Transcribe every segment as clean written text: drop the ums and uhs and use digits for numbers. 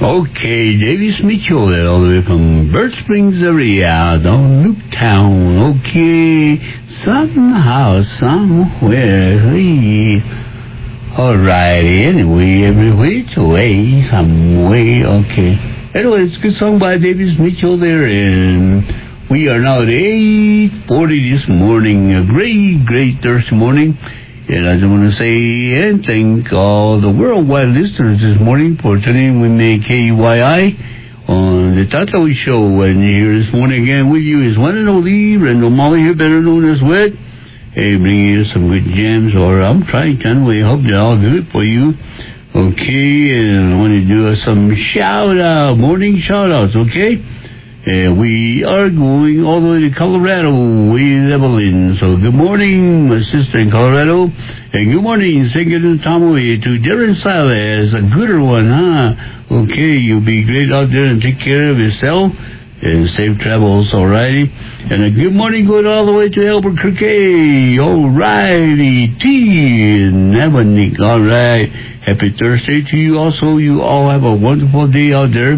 Okay, Davis Mitchell there, all the way from Birch Springs area, down Newtown. Okay, somehow, somewhere, hey. Alrighty, anyway, every which way, some way, okay. Anyway, it's a good song by Davis Mitchell there, and we are now at 8:40 this morning, a great Thursday morning. And I just want to say and thank all the worldwide listeners this morning for tuning in with me, KUYI, on the Tatawi Show. And here this morning again with you is one and only Randall Molly here, better known as Wet. Hey, bringing you some good jams, or I'm trying to anyway. Hope they're all good for you. Okay, and I want to do some morning shout-outs, okay? We are going all the way to Colorado with Evelyn. So good morning, my sister in Colorado. And good morning, Singing Tomaway to Darren Silas, a gooder one, huh? Okay, you'll be great out there and take care of yourself. And safe travels, alrighty. And a good morning going all the way to Albuquerque. Alrighty, T and Evelyn. Alright. Happy Thursday to you also. You all have a wonderful day out there.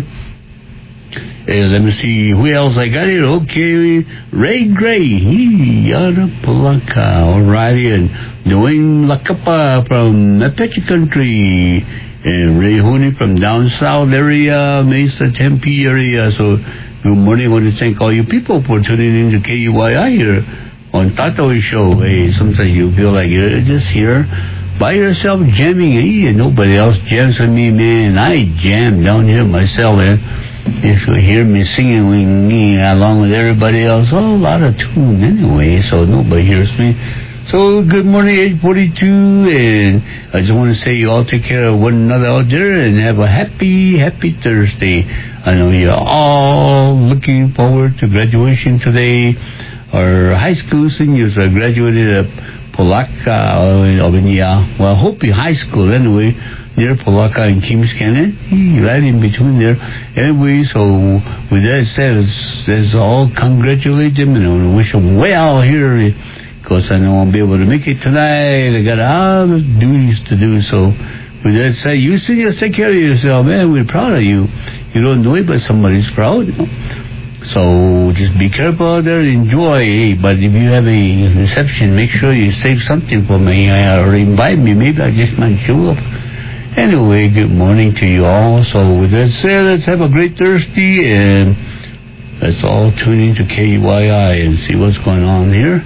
Let me see who else I got here. Okay, Ray Gray, he out of Palaca, alrighty, and Dwayne Lacapa from Apache Country, and Ray Honey from down south area, Mesa Tempe area. So good morning. I want to thank all you people for tuning in to KUYI here on Tatawi Show. Hey, sometimes you feel like you're just here by yourself jamming, and nobody else jams with me, man. I jam down here myself, man. If you hear me singing along with everybody else, a lot of tune anyway, so nobody hears me. So good morning, 8:42, and I just want to say you all take care of one another out there and have a happy Thursday. I know you're all looking forward to graduation today. Our high school seniors are graduated at Palaca, well, Hopi High School anyway, near Palaca and Kings Canyon, right in between there. Anyway, so with that said, let's all congratulate them and wish them well here, because I know I won't be able to make it tonight. I got other duties to do. So with that said, you seniors take care of yourself, man. We're proud of you. You don't know it, but somebody's proud, you know? So just be careful out there, enjoy. But if you have a reception, make sure you save something for me or invite me. Maybe I just might show up. Anyway, good morning to you all. So with that said, let's have a great Thursday, and let's all tune into KUYI and see what's going on here.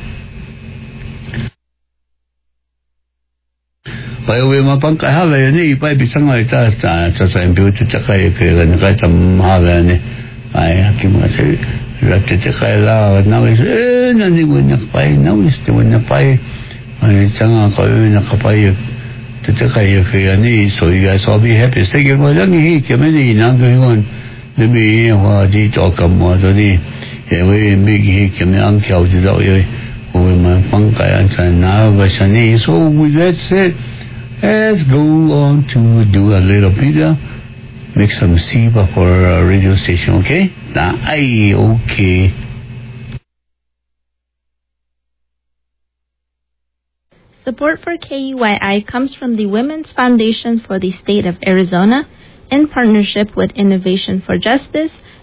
Payawi mapangkahala yan ipay bisang ay ta sa beauty takay kaya nakaitam hala ni ay hakim kasi rapte takay la nawis nani winakpay nawis te winakpay ay sanga kayo nakapay takay kaya ni. So you guys all be happy. Sige mo lang kami nang gayon demi wa dito kamo tadi we big kami ang kyaw dito yoy we mapangkayan sa nabasani. So with that said, let's go on to do a little bit, make some SIBA for our radio station, okay? Okay. Support for KUYI comes from the Women's Foundation for the State of Arizona in partnership with Innovation for Justice